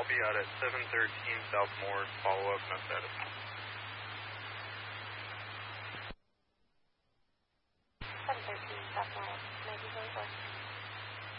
I'll be out at 713 South Moore, follow-up, no status. 713 South Moore, 1944.